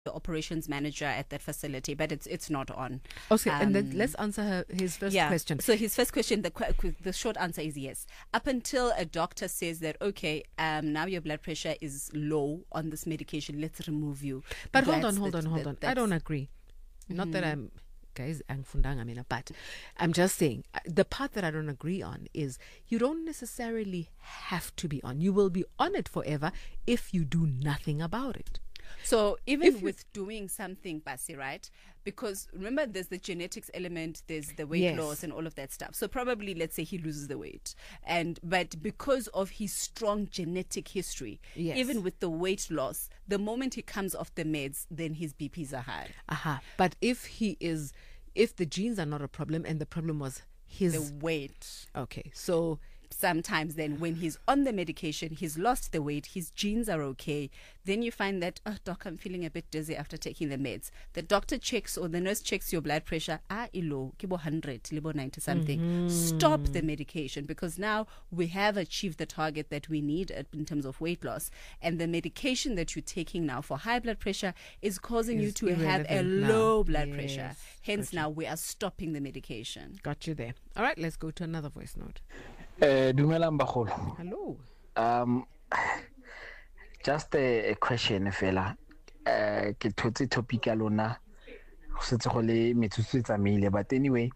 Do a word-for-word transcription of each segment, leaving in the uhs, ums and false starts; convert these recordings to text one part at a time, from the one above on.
the operations manager at that facility, but it's it's not on. Okay, Um, and then let's answer her, his first yeah. question. So his first question, the qu- the short answer is yes. Up until a doctor says that, okay, um, now your blood pressure is low on this medication, let's remove you. But hold That's on, hold the- on, hold the- on. I that's- don't agree. Not that I'm, guys, angfundanga mina, but I'm just saying uh, the part that I don't agree on is you don't necessarily have to be on. You will be on it forever if you do nothing about it. So even If you- with doing something, Basi, right? Because remember, there's the genetics element, there's the weight Yes. loss and all of that stuff. So probably, let's say he loses the weight, and but because of his strong genetic history, Yes. even with the weight loss, the moment he comes off the meds, then his B Ps are high. Aha. But if he is, if the genes are not a problem and the problem was his. The weight. Okay, so Sometimes then when he's on the medication, he's lost the weight, his genes are okay, then you find that, oh, doc, I'm feeling a bit dizzy after taking the meds. The doctor checks or the nurse checks your blood pressure, ah, ilo, kibo one hundred, libo ninety something. Mm-hmm. Stop the medication, because now we have achieved the target that we need in terms of weight loss. And the medication that you're taking now for high blood pressure is causing you Is to have a irrelevant now. low blood Yes, pressure. Hence gotcha. now we are stopping the medication. got you there. All right, let's go to another voice note. Eh, dumelang bagolo. Hello. Um, just a, a question, fela. Uh, ke thotse topic ya lona go setse go le metsotso e tsamaile, but anyway,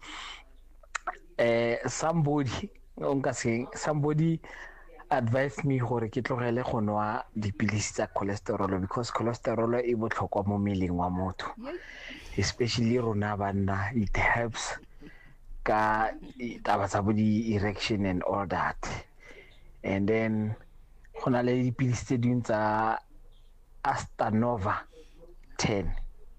uh, somebody onka saying somebody advised me gore ke tlogele go nwa dipilisi tsa cholesterol because cholesterol e botlhokwa mo mmeleng wa motho, especially rona banna. It helps ka taba tsa bo di-erection and all that. And then go na le dipilisi tse dingwe tsa Astanova ten.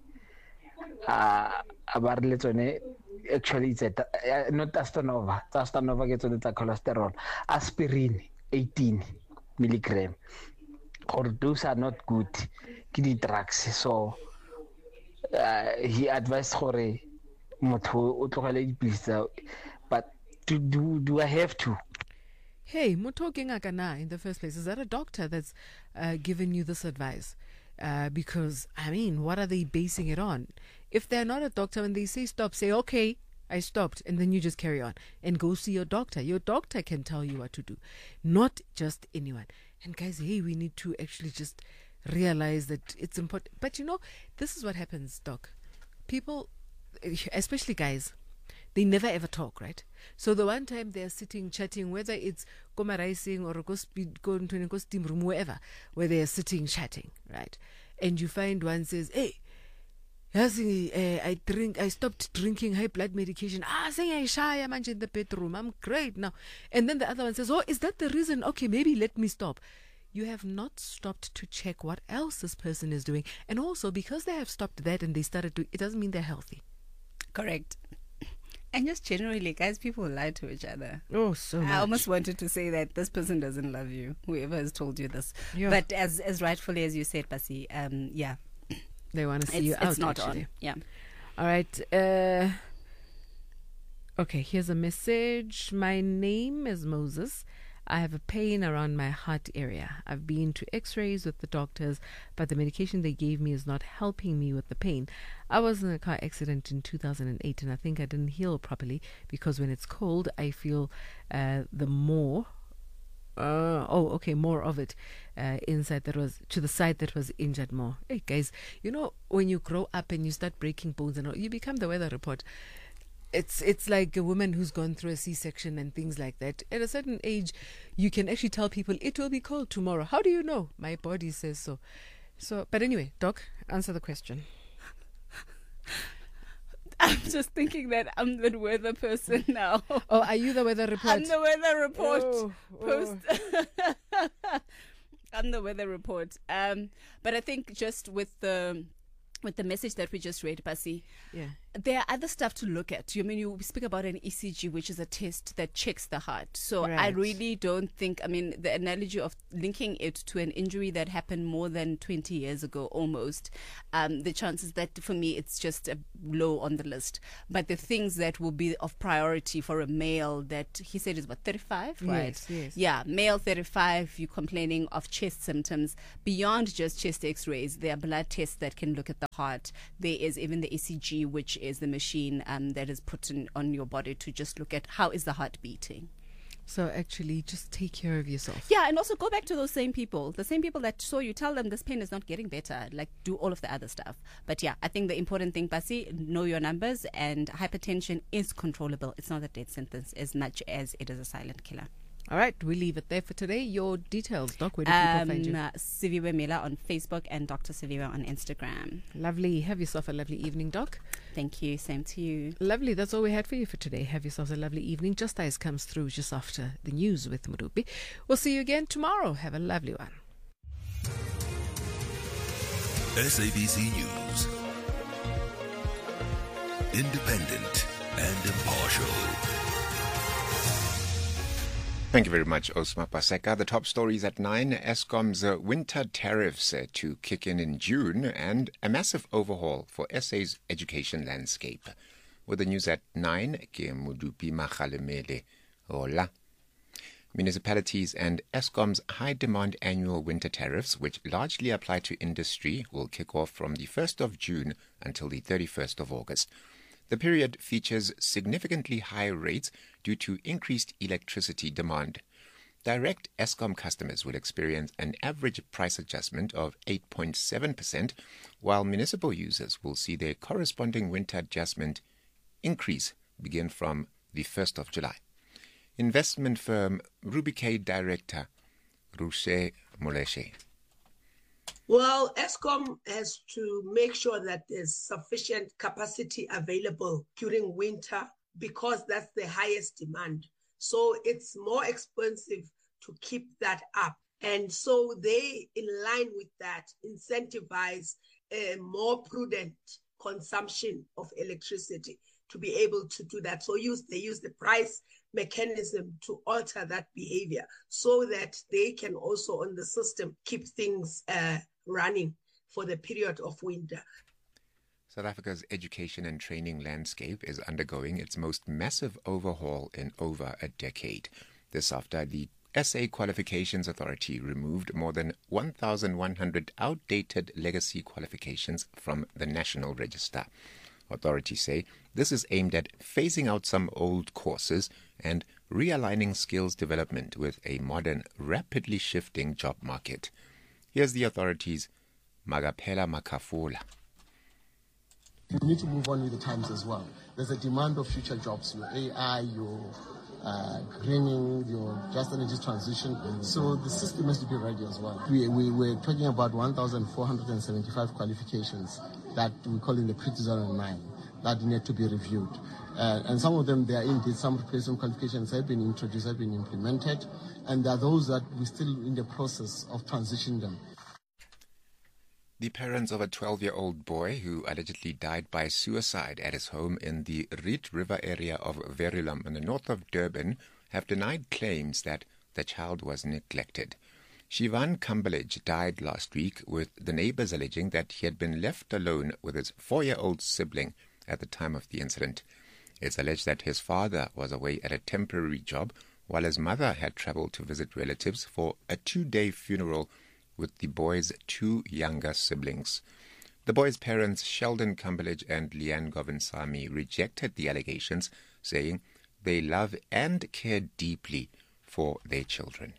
Uh, a ba re le tsone, actually it's a, uh, not Astanova, tsa Astanova ke tsone tsa cholesterol. Aspirin eighteen milligram. Or those are not good, ke di-drugs. So uh, he advised gore motho o tlogele dipilisi tsa, but do, do, do I have to? Hey, Mutoki Ngakana in the first place, is that a doctor that's uh, given you this advice? Uh, because, I mean, what are they basing it on? If they're not a doctor and they say stop, say, okay, I stopped, and then you just carry on and go see your doctor. Your doctor can tell you what to do, not just anyone. And guys, hey, we need to actually just realize that it's important. But you know, this is what happens, Doc. People, especially guys, they never ever talk, right? So the one time they're sitting chatting, whether it's Komarising or go speed go into a steam room, wherever, where they're sitting chatting, right? And you find one says, hey, yes, uh, I drink, I stopped drinking high blood medication. Ah, saying I shy, I'm in the bedroom, I'm great now. And then the other one says, oh, is that the reason? Okay, maybe let me stop. You have not stopped to check what else this person is doing. And also, because they have stopped that and they started to, it doesn't mean they're healthy. Correct. And just generally, guys, people lie to each other. Oh, so much. I almost wanted to say that this person doesn't love you, whoever has told you this. Yeah. But as as rightfully as you said, Basi, um, yeah, They want to see it's, you out, it's not actually. on. Yeah. All right. Uh, okay, here's a message. My name is Moses. I have a pain around my heart area. I've been to x-rays with the doctors, but the medication they gave me is not helping me with the pain. I was in a car accident in two thousand eight, and I think I didn't heal properly because when it's cold, I feel uh, the more... Uh, oh, okay, more of it uh, inside that was to the side that was injured more. Hey, guys, you know, when you grow up and you start breaking bones and all, you become the weather report. It's it's like a woman who's gone through a C-section and things like that. At a certain age, you can actually tell people it will be cold tomorrow. How do you know? My body says so. So, but anyway, Doc, answer the question. I'm just thinking that I'm the weather person now. Oh, are you the weather report? I'm the weather report. Oh, Post. I'm the weather report. Um, but I think just with the with the message that we just read, Basi, Yeah. there are other stuff to look at. You mean you speak about an E C G, which is a test that checks the heart. So Right. I really don't think, I mean, the analogy of linking it to an injury that happened more than twenty years ago, almost, um, the chances that for me it's just a low on the list. But the things that will be of priority for a male that he said is about thirty-five, right? Yes, yes. Yeah, male thirty-five, you're complaining of chest symptoms. Beyond just chest x-rays, there are blood tests that can look at the heart. There is even the E C G, which is the machine um, that is put in, on your body to just look at how is the heart beating. So actually, just take care of yourself. Yeah, and also go back to those same people, the same people that saw you, tell them this pain is not getting better, like do all of the other stuff. But yeah, I think the important thing, Pasi, know your numbers, and hypertension is controllable. It's not a death sentence as much as it is a silent killer. All right, we leave it there for today. Your details, Doc, where do people Um, find you? uh, Siviwe Miller on Facebook and Doctor Siviwe on Instagram. Lovely. Have yourself a lovely evening, Doc. Thank you. Same to you. Lovely. That's all we had for you for today. Have yourselves a lovely evening. Just Eyes comes through just after the news with Murupi. We'll see you again tomorrow. Have a lovely one. S A B C News. Independent and impartial. Thank you very much, Osma Paseka. The top stories at nine. Eskom's uh, winter tariffs uh, to kick in in June, and a massive overhaul for S A's education landscape. With the news at nine, ke Mudupi Makhalemele. Hola. Municipalities and Eskom's high-demand annual winter tariffs, which largely apply to industry, will kick off from the first of June until the thirty-first of August. The period features significantly higher rates due to increased electricity demand. Direct Eskom customers will experience an average price adjustment of eight point seven percent, while municipal users will see their corresponding winter adjustment increase begin from the first of July. Investment firm Rubicade Director Rushe Moleshe. Well, Eskom has to make sure that there's sufficient capacity available during winter because that's the highest demand. So it's more expensive to keep that up. And so they, in line with that, incentivize a more prudent consumption of electricity to be able to do that. So use they use the price mechanism to alter that behavior so that they can also on the system keep things uh, running for the period of winter. South Africa's education and training landscape is undergoing its most massive overhaul in over a decade. This after the S A Qualifications Authority removed more than one thousand one hundred outdated legacy qualifications from the National Register. Authorities say this is aimed at phasing out some old courses and realigning skills development with a modern, rapidly shifting job market. Here's the authorities' Magaphela Makafula. You need to move on with the times as well. There's a demand of future jobs, your A I, your uh, greening, your just energy transition. So the system has to be ready as well. We, we were talking about one thousand four hundred seventy-five qualifications that we call in the pre two thousand nine that need to be reviewed. Uh, and some of them, they are indeed, some replacement qualifications have been introduced, have been implemented, and there are those that we're still in the process of transitioning them. The parents of a twelve-year-old boy who allegedly died by suicide at his home in the Riet River area of Verulam in the north of Durban have denied claims that the child was neglected. Shivan Kambalej died last week, with the neighbors alleging that he had been left alone with his four-year-old sibling at the time of the incident. It's alleged that his father was away at a temporary job while his mother had traveled to visit relatives for a two-day funeral with the boy's two younger siblings. The boy's parents, Sheldon Kambalej and Leanne Govinsamy, rejected the allegations, saying they love and care deeply for their children.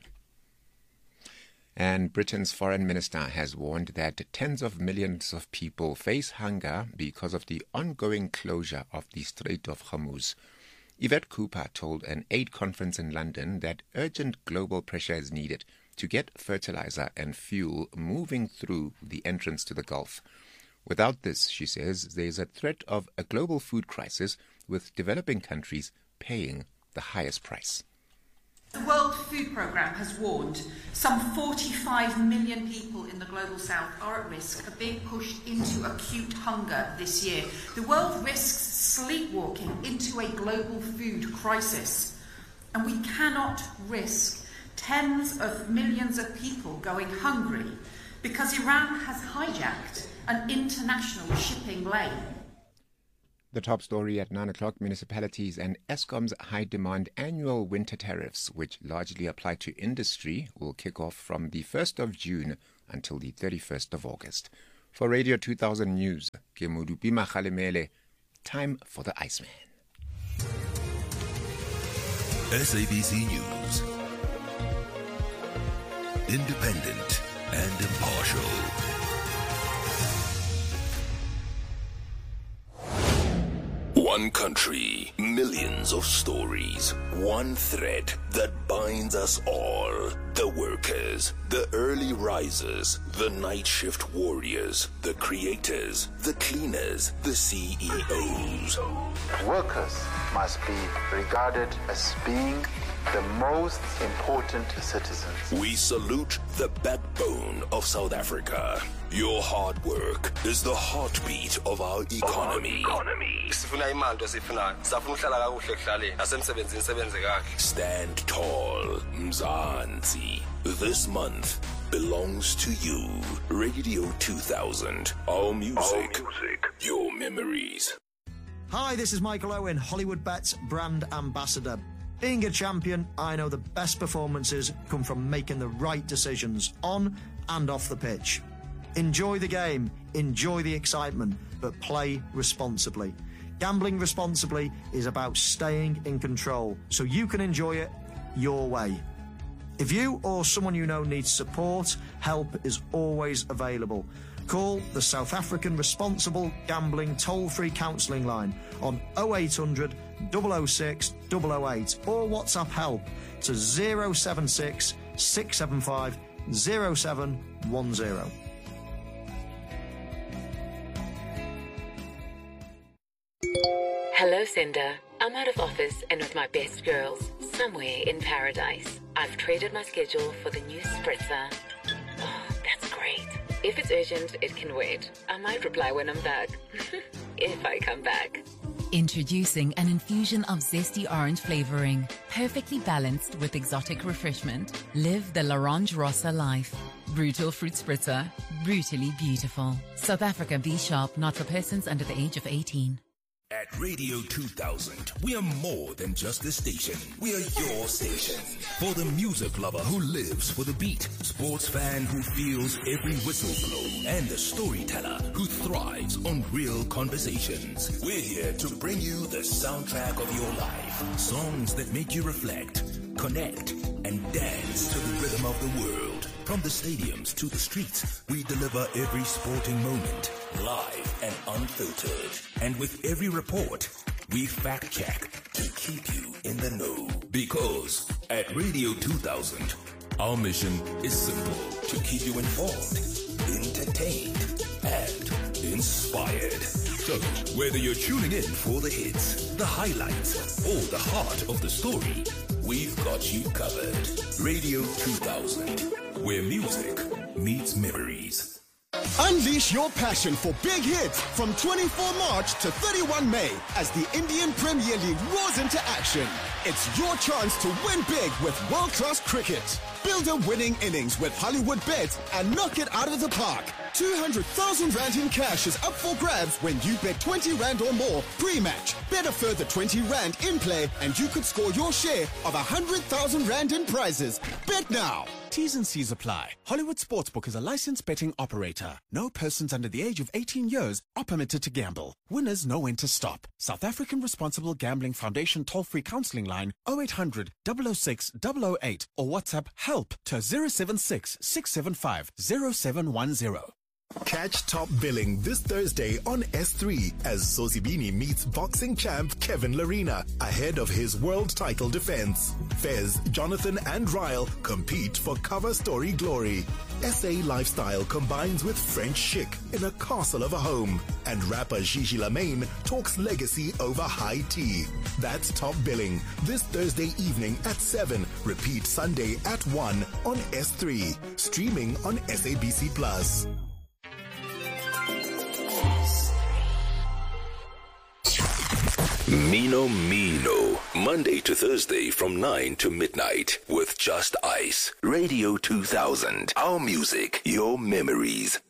And Britain's foreign minister has warned that tens of millions of people face hunger because of the ongoing closure of the Strait of Hormuz. Yvette Cooper told an aid conference in London that urgent global pressure is needed to get fertilizer and fuel moving through the entrance to the Gulf. Without this, she says, there is a threat of a global food crisis, with developing countries paying the highest price. The World Food Programme has warned some forty-five million people in the global south are at risk of being pushed into acute hunger this year. The world risks sleepwalking into a global food crisis. And we cannot risk tens of millions of people going hungry because Iran has hijacked an international shipping lane. The top story at nine o'clock, municipalities and Eskom's high-demand annual winter tariffs, which largely apply to industry, will kick off from the first of June until the thirty-first of August. For Radio two thousand News, ke Modupi Makgalemele, time for the Iceman. S A B C News. Independent and impartial. One country, millions of stories, one thread that binds us all. The workers, the early risers, the night shift warriors, the creators, the cleaners, the C E Os. Workers must be regarded as being the most important citizens. We salute the backbone of South Africa. Your hard work is the heartbeat of our economy. Stand tall, Mzansi. This month belongs to you. Radio two thousand. Our music, our music. Your memories. Hi, this is Michael Owen, Hollywood Bets brand ambassador. Being a champion, I know the best performances come from making the right decisions on and off the pitch. Enjoy the game, enjoy the excitement, but play responsibly. Gambling responsibly is about staying in control, so you can enjoy it your way. If you or someone you know needs support, help is always available. Call the South African Responsible Gambling Toll-Free Counselling Line on oh eight hundred, double oh six, double oh eight or WhatsApp help to oh seven six, six seven five, oh seven one oh. Hello, Cinder. I'm out of office and with my best girls, somewhere in paradise. I've traded my schedule for the new spritzer. Oh, that's great. If it's urgent, it can wait. I might reply when I'm back. If I come back. Introducing an infusion of zesty orange flavoring, perfectly balanced with exotic refreshment. Live the L'Orange Rossa life. Brutal fruit spritzer, brutally beautiful. South Africa B Sharp, not for persons under the age of eighteen. At Radio two thousand, we are more than just a station. We are your station. For the music lover who lives for the beat, sports fan who feels every whistle blow, and the storyteller who thrives on real conversations. We're here to bring you the soundtrack of your life. Songs that make you reflect, connect, and dance to the rhythm of the world. From the stadiums to the streets, we deliver every sporting moment, live and unfiltered. And with every report, we fact check to keep you in the know. Because at Radio two thousand, our mission is simple: to keep you informed, entertained, and inspired. So, whether you're tuning in for the hits, the highlights, or the heart of the story, we've got you covered. Radio two thousand, where music meets memories. Unleash your passion for big hits from twenty-fourth March to thirty-first May as the Indian Premier League roars into action. It's your chance to win big with world-class cricket. Build a winning innings with Hollywood Bets and knock it out of the park. two hundred thousand rand in cash is up for grabs when you bet twenty rand or more pre-match. Bet a further twenty rand in play and you could score your share of one hundred thousand rand in prizes. Bet now. T's and C's apply. Hollywood Sportsbook is a licensed betting operator. No persons under the age of eighteen years are permitted to gamble. Winners know when to stop. South African Responsible Gambling Foundation toll-free counselling line oh eight hundred, double oh six, double oh eight or WhatsApp help to oh seven six, six seven five, oh seven one oh. Catch Top Billing this Thursday on S three as Zozibini meets boxing champ Kevin Larina ahead of his world title defense. Fez, Jonathan and Ryle compete for cover story glory. S A lifestyle combines with French chic in a castle of a home. And rapper Gigi Lamaine talks legacy over high tea. That's Top Billing this Thursday evening at seven. Repeat Sunday at one on S three. Streaming on S A B C Plus. Mino Mino, Monday to Thursday from nine to midnight with Just Ice. Radio two thousand, our music, your memories.